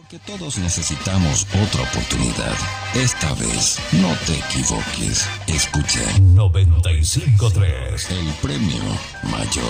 Porque todos necesitamos otra oportunidad. Esta vez, no te equivoques. Escucha 95.3. el premio mayor.